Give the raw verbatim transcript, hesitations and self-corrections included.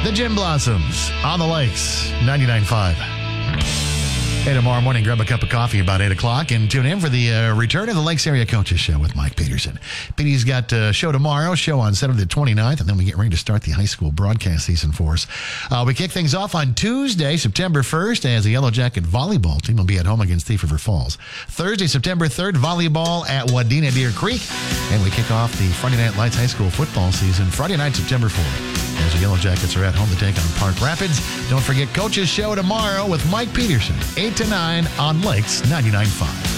The Gin Blossoms on the Lakes, ninety-nine point five. Hey, tomorrow morning, grab a cup of coffee about eight o'clock and tune in for the uh, return of the Lakes Area Coaches Show with Mike Peterson. Petey's got a show tomorrow, show on Saturday the twenty-ninth, and then we get ready to start the high school broadcast season for us. Uh, we kick things off on Tuesday, September first, as the Yellow Jacket volleyball team will be at home against Thief River Falls. Thursday, September third, volleyball at Wadena Deer Creek. And we kick off the Friday Night Lights high school football season Friday night, September fourth, as the Yellow Jackets are at home to take on Park Rapids. Don't forget Coach's Show tomorrow with Mike Peterson, eight to nine on Lakes ninety-nine point five.